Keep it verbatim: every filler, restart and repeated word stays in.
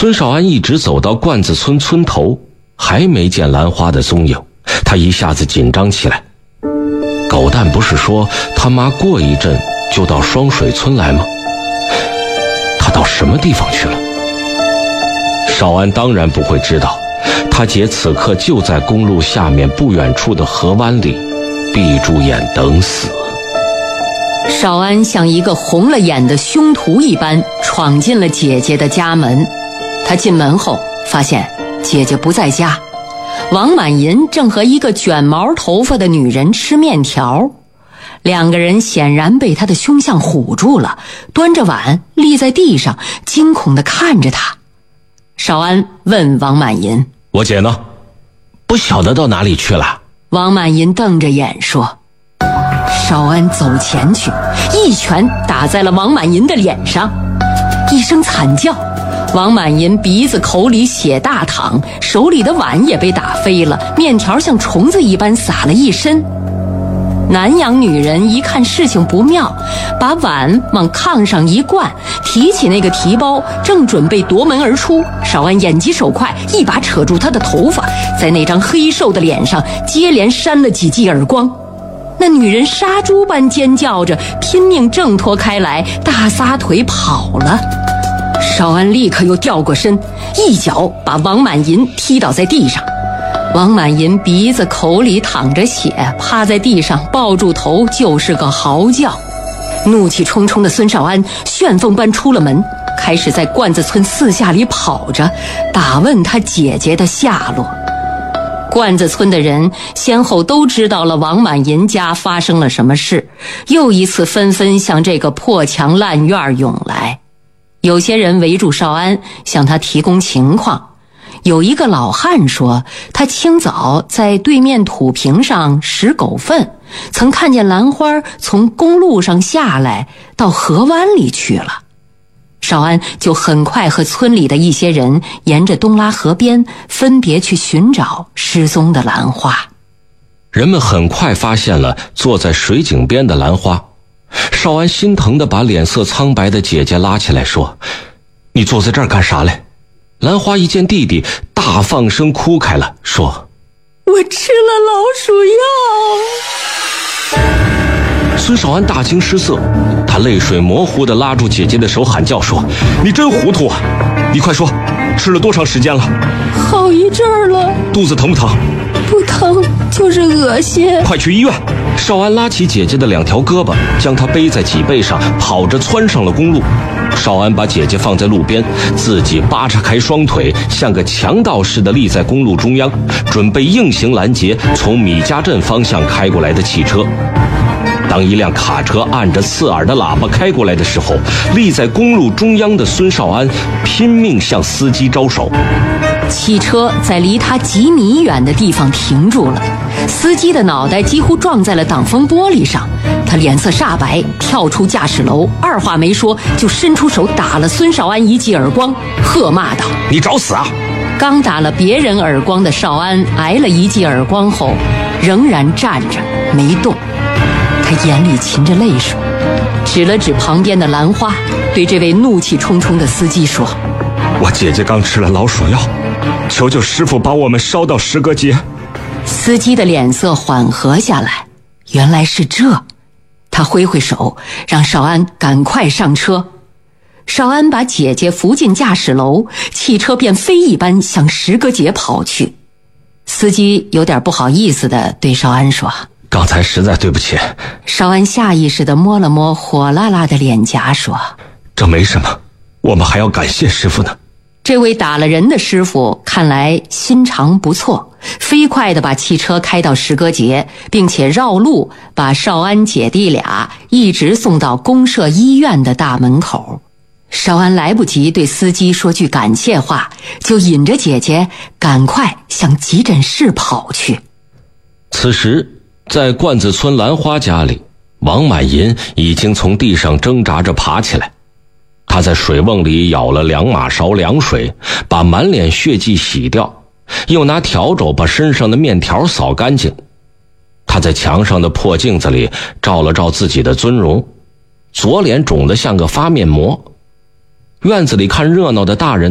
孙少安一直走到罐子村村头，还没见兰花的踪影，他一下子紧张起来。狗蛋不是说他妈过一阵就到双水村来吗？他到什么地方去了？少安当然不会知道，他姐此刻就在公路下面不远处的河湾里闭住眼等死。 少安像一个红了眼的凶徒一般闯进了姐姐的家门。他进门后发现姐姐不在家，王满银正和一个卷毛头发的女人吃面条，两个人显然被他的凶相唬住了，端着碗立在地上，惊恐地看着他。少安问王满银： 我姐呢？不晓得到哪里去了。 王满银瞪着眼说。少安走前去，一拳打在了王满银的脸上，一声惨叫，王满银鼻子口里血大淌，手里的碗也被打飞了，面条像虫子一般撒了一身。南洋女人一看事情不妙，把碗往炕上一灌，提起那个提包，正准备夺门而出。少安眼疾手快，一把扯住她的头发，在那张黑瘦的脸上接连扇了几记耳光。那女人杀猪般尖叫着，拼命挣脱开来，大撒腿跑了。少安立刻又掉过身，一脚把王满银踢倒在地上。王满银鼻子口里淌着血，趴在地上抱住头就是个嚎叫。怒气冲冲的孙少安旋风般出了门，开始在罐子村四下里跑着，打问他姐姐的下落。罐子村的人先后都知道了王满银家发生了什么事，又一次纷纷向这个破墙烂院涌来。有些人围住少安，向他提供情况。有一个老汉说，他清早在对面土坪上拾狗粪，曾看见兰花从公路上下来，到河湾里去了。少安就很快和村里的一些人沿着东拉河边分别去寻找失踪的兰花。 人们很快发现了坐在水井边的兰花。少安心疼地把脸色苍白的姐姐拉起来说：你坐在这儿干啥嘞？兰花一见弟弟，大放声哭开了，说： 我吃了老鼠药。 孙少安大惊失色，他泪水模糊地拉住姐姐的手，喊叫说：你真糊涂啊！你快说，吃了多长时间了？ 好一阵儿了。 肚子疼不疼？ 不疼，就是恶心。 快去医院。少安拉起姐姐的两条胳膊，将她背在脊背上，跑着窜上了公路。少安把姐姐放在路边，自己扒叉开双腿，像个强盗似的立在公路中央，准备硬行拦截从米家镇方向开过来的汽车。当一辆卡车按着刺耳的喇叭开过来的时候，立在公路中央的孙少安拼命向司机招手。 汽车在离他几米远的地方停住了，司机的脑袋几乎撞在了挡风玻璃上，他脸色煞白，跳出驾驶楼，二话没说就伸出手打了孙少安一记耳光，喝骂道： 你找死啊！ 刚打了别人耳光的少安挨了一记耳光后仍然站着没动，他眼里噙着泪水，指了指旁边的兰花，对这位怒气冲冲的司机说： 我姐姐刚吃了老鼠药，求求师傅把我们捎到石阁街。 司机的脸色缓和下来，原来是这。他挥挥手让少安赶快上车。少安把姐姐扶进驾驶楼，汽车便飞一般向石阁街跑去。司机有点不好意思地对少安说： 刚才实在对不起。 少安下意识地摸了摸火辣辣的脸颊说： 这没什么，我们还要感谢师傅呢。 这位打了人的师傅看来心肠不错，飞快地把汽车开到石阁节，并且绕路把少安姐弟俩一直送到公社医院的大门口。少安来不及对司机说句感谢话，就引着姐姐赶快向急诊室跑去。 此时在罐子村兰花家里，王满银已经从地上挣扎着爬起来。他在水瓮里舀了两马勺凉水，把满脸血迹洗掉，又拿笤帚把身上的面条扫干净。他在墙上的破镜子里照了照自己的尊容，左脸肿得像个发面膜。院子里看热闹的大人